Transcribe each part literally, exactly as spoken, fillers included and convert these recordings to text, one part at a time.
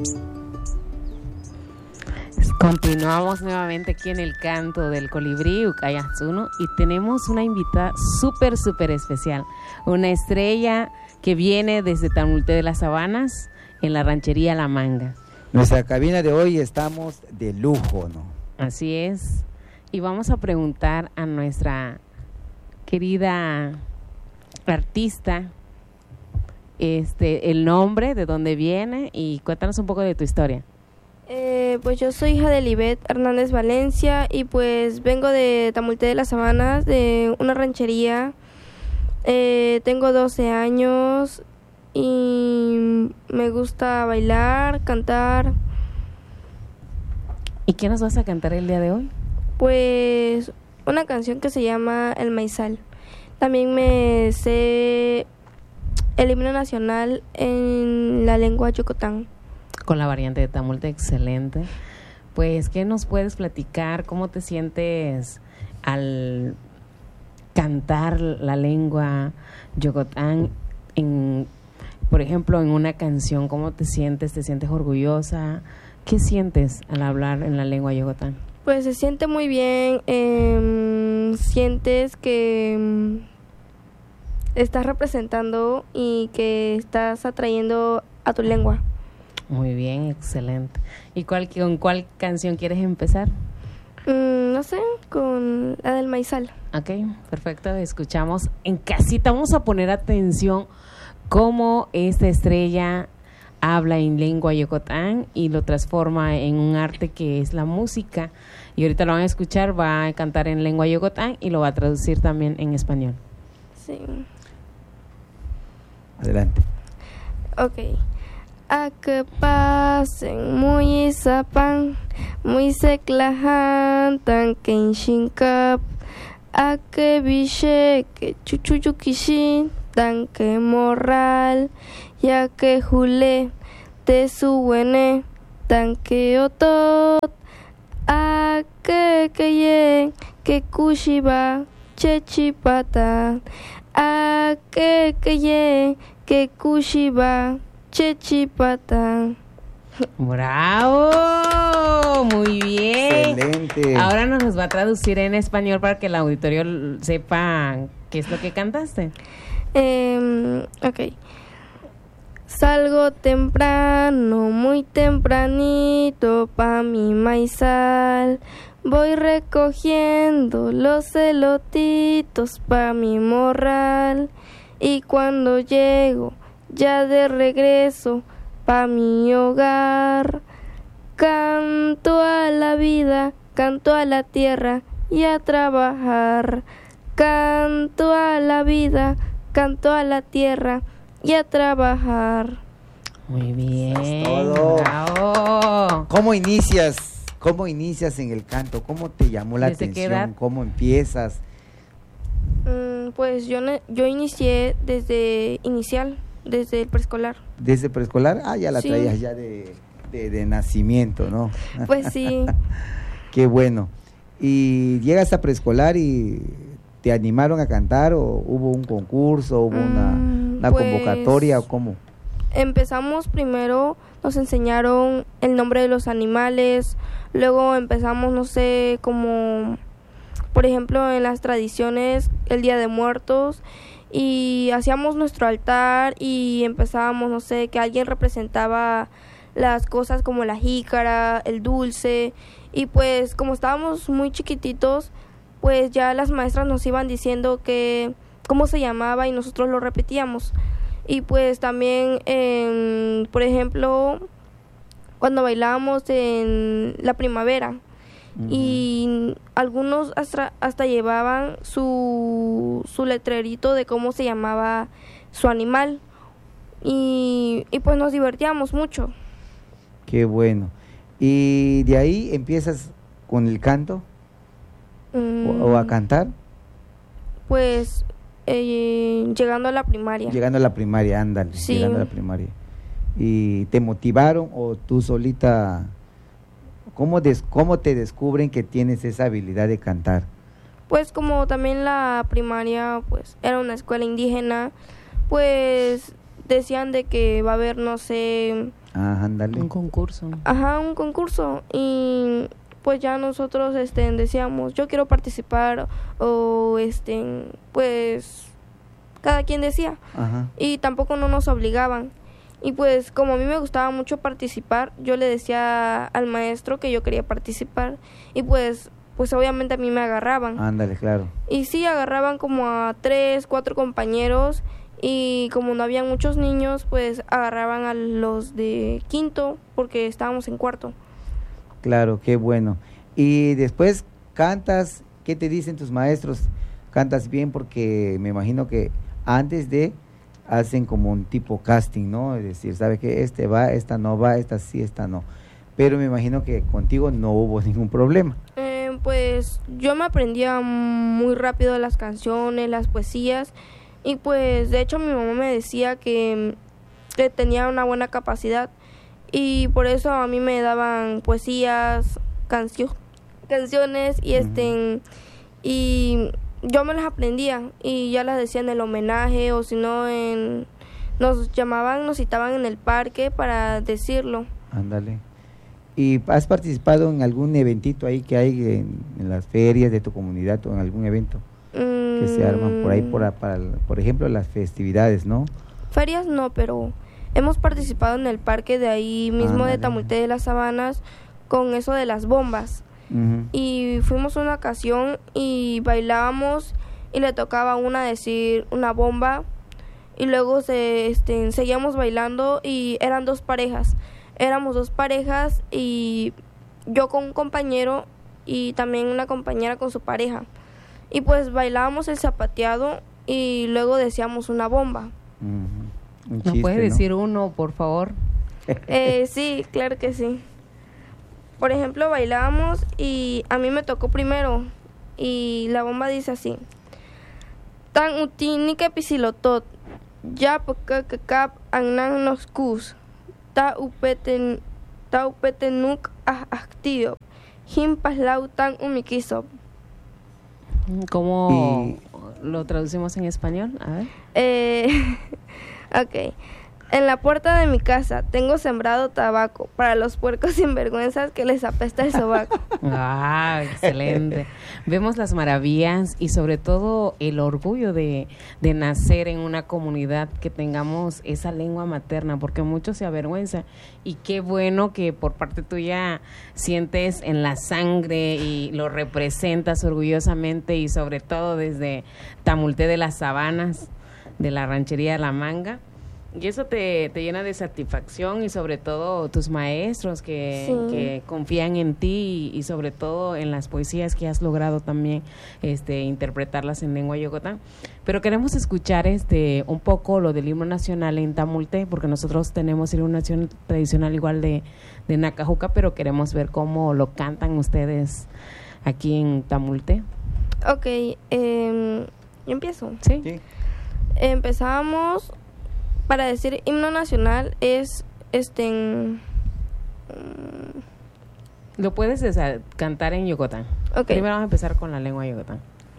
Continuamos nuevamente aquí en el canto del colibrí Ucayatsuno y tenemos una invitada súper, súper especial, una estrella que viene desde Tamulte de las Sabanas en la ranchería La Manga. Nuestra cabina de hoy estamos de lujo, ¿no? Así es, y vamos a preguntar a nuestra querida artista este, el nombre, de dónde viene y cuéntanos un poco de tu historia. Eh, pues yo soy hija de Libet Hernández Valencia y pues vengo de Tamulte de las Sabanas, de una ranchería. Eh, tengo doce años y me gusta bailar, cantar. ¿Y qué nos vas a cantar el día de hoy? Pues una canción que se llama El Maizal. También me sé el himno nacional en la lengua yucatán. Con la variante de Tamulte, excelente. Pues, ¿qué nos puedes platicar? ¿Cómo te sientes al cantar la lengua yucatán? En, por ejemplo, en una canción, ¿cómo te sientes? ¿Te sientes orgullosa? ¿Qué sientes al hablar en la lengua yucatán? Pues se siente muy bien. Eh, sientes que eh, estás representando y que estás atrayendo a tu lengua. Muy bien, excelente. ¿Y cuál, con cuál canción quieres empezar? Mm, no sé, con la del Maizal. Ok, perfecto. Escuchamos en casita. Vamos a poner atención cómo esta estrella habla en lengua yucatán y lo transforma en un arte que es la música. Y ahorita lo van a escuchar, va a cantar en lengua yucatán y lo va a traducir también en español. Sí. Adelante. Ok. A que pasen muy zapan, muy seclahan, tan que inshinkap, a que biche que chuchuyukishin, tan que morral, ya que jule, te suene, tan que otot, a que que yen, que kushiba, chechipata, a que que yen, que kushiba, Chechipata. ¡Bravo! Muy bien. Excelente. Ahora nos los va a traducir en español para que el auditorio sepa qué es lo que cantaste. Eh, ok. Salgo temprano, muy tempranito, pa' mi maizal. Voy recogiendo los elotitos pa' mi morral. Y cuando llego ya de regreso pa' mi hogar, canto a la vida, canto a la tierra y a trabajar. Canto a la vida, canto a la tierra y a trabajar. Muy bien. Es todo. Bravo. ¿Cómo inicias? ¿Cómo inicias en el canto? ¿Cómo te llamó la ¿Desde qué atención? edad? ¿Cómo empiezas? Mm, pues yo, ne- yo inicié desde inicial. Desde el preescolar. ¿Desde preescolar? Ah, ya la Sí. traías ya de, de, de nacimiento, ¿no? Pues sí. Qué bueno. ¿Y llegas a preescolar y te animaron a cantar o hubo un concurso, hubo una, Mm, una pues, convocatoria o cómo? Empezamos primero, nos enseñaron el nombre de los animales, luego empezamos, no sé, como, por ejemplo, en las tradiciones, el Día de Muertos, y hacíamos nuestro altar y empezábamos, no sé, que alguien representaba las cosas como la jícara, el dulce, y pues como estábamos muy chiquititos, pues ya las maestras nos iban diciendo que cómo se llamaba y nosotros lo repetíamos. Y pues también, eh, por ejemplo, cuando bailábamos en la primavera, uh-huh. Y algunos hasta, hasta llevaban su, su letrerito de cómo se llamaba su animal. Y, y pues nos divertíamos mucho. Qué bueno. ¿Y de ahí empiezas con el canto? Mm. ¿O, o a cantar? Pues eh, llegando a la primaria. Llegando a la primaria, ándale. Sí. Llegando a la primaria. ¿Y te motivaron o tú solita? ¿Cómo, des, ¿Cómo te descubren que tienes esa habilidad de cantar? Pues como también la primaria pues era una escuela indígena, pues decían de que va a haber, no sé, Ah, ándale. Un concurso. Ajá, un concurso. Y pues ya nosotros este, decíamos, yo quiero participar, o este, pues cada quien decía. Ajá. Y tampoco no nos obligaban. Y pues como a mí me gustaba mucho participar, yo le decía al maestro que yo quería participar. Y pues, pues obviamente a mí me agarraban. Ándale, claro. Y sí, agarraban como a tres, cuatro compañeros. Y como no había muchos niños, pues agarraban a los de quinto, porque estábamos en cuarto. Claro, qué bueno. Y después cantas, ¿qué te dicen tus maestros? ¿Cantas bien? Porque me imagino que antes de hacen como un tipo casting, ¿no? Es decir, ¿sabe qué? Este va, esta no va, esta sí, esta no. Pero me imagino que contigo no hubo ningún problema. Eh, pues yo me aprendía muy rápido las canciones, las poesías. Y pues de hecho mi mamá me decía que, que tenía una buena capacidad. Y por eso a mí me daban poesías, cancio- canciones y este... Uh-huh. Y yo me las aprendía y ya las decía en el homenaje, o si no en... Nos llamaban, nos citaban en el parque para decirlo. Ándale. ¿Y has participado en algún eventito ahí que hay en, en las ferias de tu comunidad o en algún evento Mm, que se arman por ahí, por, para, por ejemplo, las festividades, ¿no? Ferias no, pero hemos participado en el parque de ahí mismo Ándale. de Tamulte de las Sabanas con eso de las bombas. Uh-huh. Y fuimos una ocasión y bailábamos y le tocaba a una decir una bomba y luego se, este, seguíamos bailando y eran dos parejas. Éramos dos parejas y yo con un compañero y también una compañera con su pareja. Y pues bailábamos el zapateado y luego decíamos una bomba. Uh-huh. Un ¿No chiste, puedes ¿no? decir uno, por favor? Eh, sí, claro que sí. Por ejemplo, bailábamos y a mí me tocó primero y la bomba dice así: Tan utini que pisilotot, ya porque que cap annan nos cus, ta upeten ta upetenuk ah actio, him paslau tan umikisop. ¿Cómo Y- lo traducimos en español? A ver. Eh, ok. En la puerta de mi casa tengo sembrado tabaco para los puercos sinvergüenzas que les apesta el sobaco. Ah, excelente. Vemos las maravillas y sobre todo el orgullo de, de nacer en una comunidad que tengamos esa lengua materna, porque muchos se avergüenzan. Y qué bueno que por parte tuya sientes en la sangre y lo representas orgullosamente, y sobre todo desde Tamulte de las Sabanas, de la ranchería La Manga. Y eso te, te llena de satisfacción, y sobre todo tus maestros que, Sí. que confían en ti, y, y sobre todo en las poesías que has logrado también este, interpretarlas en lengua yocotán. Pero queremos escuchar este un poco lo del himno nacional en Tamulte, porque nosotros tenemos el himno nacional tradicional igual de, de Nacajuca, pero queremos ver cómo lo cantan ustedes aquí en Tamulte. Ok, eh, yo empiezo. ¿Sí? Sí. Empezamos para decir himno nacional es este en, Lo puedes desa- cantar en yocotán. ok. Primero vamos a empezar con la lengua yocotán.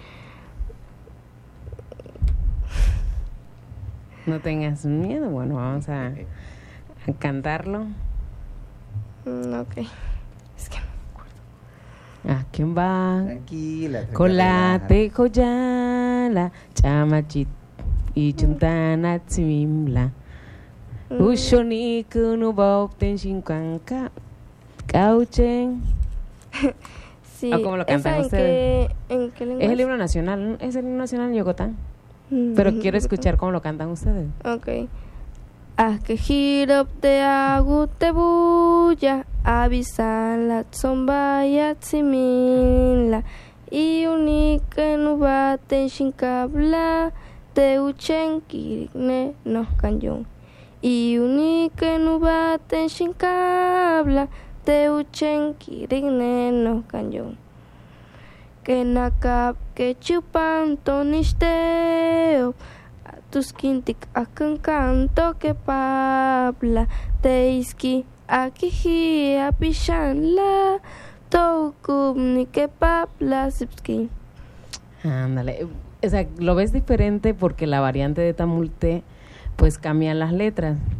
No tengas miedo, bueno, vamos a, a cantarlo. Mm, ok. Es que ¿A quién va? Tranquila. tranquila. Colate joyala, chamachit y chuntana tsimimla. mm, Ushoni kunubop tenshinkanka cauchen. sí. ¿O cómo lo cantan ¿Esa en ustedes? qué, en qué lengua Es el himno nacional, es el himno nacional en Yocotán. Mm, Pero quiero escuchar cómo lo cantan ustedes. Ok. Ah, que hirop te agu te buya, avisan la zombaya tsimila, y unique nubate shinkabla, te uchen kirikne nos canyón. Y unique nubate shinkabla, te uchen kirikne nos canyón. Que nakap que chupan tonisteo, tus quintic akan canto que pabla, teiski akiji apishanla, toukum ni que pabla sipski. Ándale. O sea, lo ves diferente porque la variante de Tamulte, pues cambian las letras.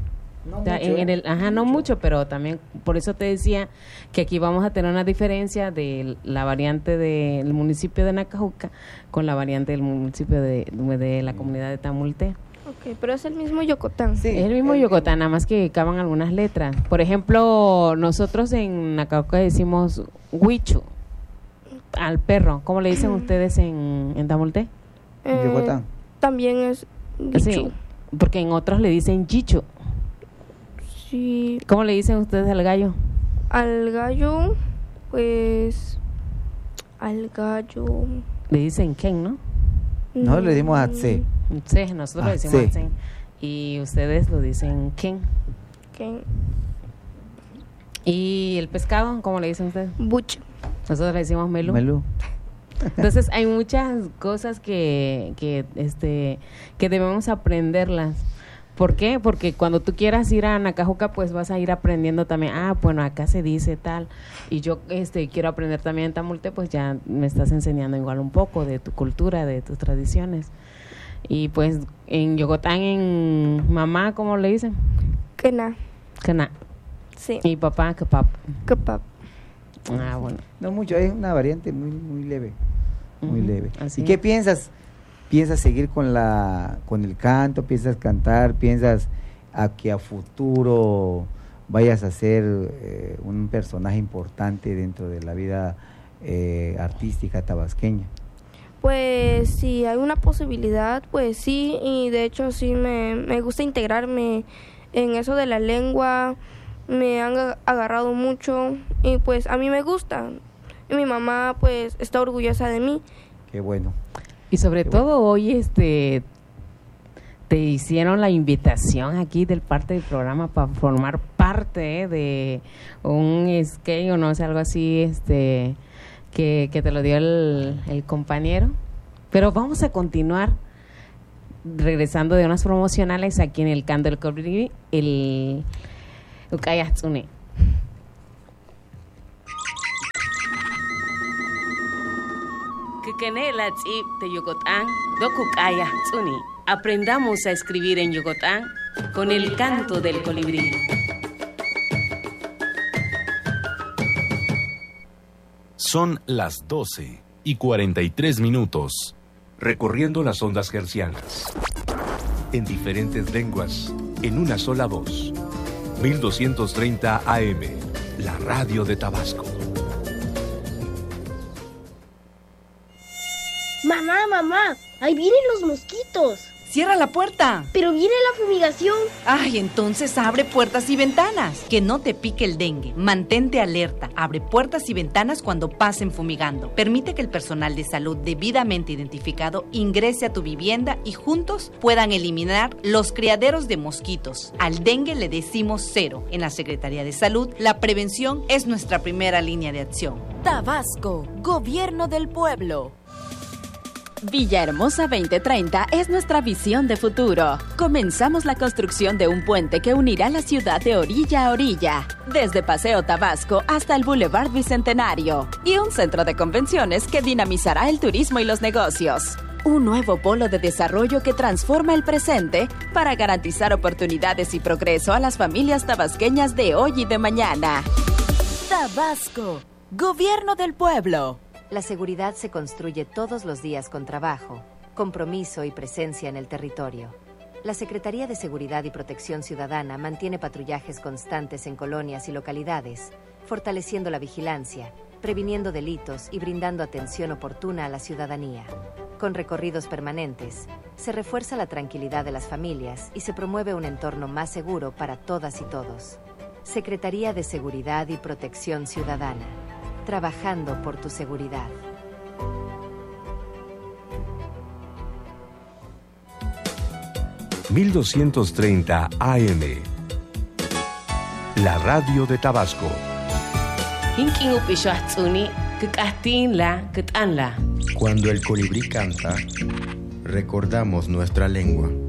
No O sea, mucho, en, ¿eh? en el, ajá, no mucho, pero también por eso te decía que aquí vamos a tener una diferencia de la variante del municipio de Nacajuca con la variante del municipio de, de la comunidad de Tamulte. Ok, pero es el mismo Yocotán. Sí, Es el mismo el Yocotán, nada más que caban algunas letras. Por ejemplo, nosotros en Nacajuca decimos huichu al perro. ¿Cómo le dicen ustedes en, en Tamulte? Eh, Yocotán. También es Guichu. Sí, porque en otros le dicen chichu. Sí, ¿Cómo le dicen ustedes al gallo? al gallo, pues, al gallo. Le dicen ken, ¿no? Nosotros le dimos a tse. Sí, nosotros Ah, le decimos sí. atsen. Y ustedes lo dicen ken. ¿Qué? ¿Y el pescado? ¿Cómo le dicen ustedes? Bucho. Nosotros le decimos melu. Melú. Entonces hay muchas cosas que, que, este, que debemos aprenderlas. ¿Por qué? Porque cuando tú quieras ir a Nacajuca, pues vas a ir aprendiendo también. Ah, bueno, acá se dice tal. Y yo este quiero aprender también en Tamulte, pues ya me estás enseñando igual un poco de tu cultura, de tus tradiciones. Y pues en Yocotán, en mamá, ¿cómo le dicen? Kena. Cana. Sí. Y papá, kebab. Kebab. Ah, bueno. No mucho, hay una variante muy muy leve, muy Ujú, leve. así ¿Y qué es. piensas? ¿Piensas seguir con la con el canto? ¿Piensas cantar? ¿Piensas a que a futuro vayas a ser eh, un personaje importante dentro de la vida eh, artística tabasqueña? Pues si hay una posibilidad, pues sí, y de hecho sí me, me gusta integrarme en eso de la lengua, me han ag- agarrado mucho y pues a mí me gusta. Y mi mamá pues está orgullosa de mí. Qué bueno. Y sobre Qué todo hoy este te hicieron la invitación aquí del parte del programa para formar parte eh, de un skate o no sé, algo así este que, que te lo dio el, el compañero. Pero vamos a continuar regresando de unas promocionales aquí en el Canto del Colibrí, el Ukayatsune. Kekenela tzip de Yocotán, Dokukaya Tsuni. Aprendamos a escribir en Yocotán con el canto del colibrí. Son las doce y cuarenta y tres minutos. Recorriendo las ondas hercianas. En diferentes lenguas, en una sola voz. mil doscientos treinta A M, la radio de Tabasco. Mamá, mamá, ahí vienen los mosquitos. ¡Cierra la puerta! Pero viene la fumigación. Ay, entonces abre puertas y ventanas. Que no te pique el dengue. Mantente alerta. Abre puertas y ventanas cuando pasen fumigando. Permite que el personal de salud debidamente identificado ingrese a tu vivienda y juntos puedan eliminar los criaderos de mosquitos. Al dengue le decimos cero. En la Secretaría de Salud, la prevención es nuestra primera línea de acción. Tabasco, Gobierno del Pueblo. Villahermosa veinte treinta es nuestra visión de futuro. Comenzamos la construcción de un puente que unirá la ciudad de orilla a orilla, desde Paseo Tabasco hasta el Boulevard Bicentenario, y un centro de convenciones que dinamizará el turismo y los negocios. Un nuevo polo de desarrollo que transforma el presente para garantizar oportunidades y progreso a las familias tabasqueñas de hoy y de mañana. Tabasco, Gobierno del Pueblo. La seguridad se construye todos los días con trabajo, compromiso y presencia en el territorio. La Secretaría de Seguridad y Protección Ciudadana mantiene patrullajes constantes en colonias y localidades, fortaleciendo la vigilancia, previniendo delitos y brindando atención oportuna a la ciudadanía. Con recorridos permanentes, se refuerza la tranquilidad de las familias y se promueve un entorno más seguro para todas y todos. Secretaría de Seguridad y Protección Ciudadana. Trabajando por tu seguridad. mil doscientos treinta A M, la radio de Tabasco. Hinkin upishuatsuni, kekastinla, ketanla. Cuando el colibrí canta, recordamos nuestra lengua.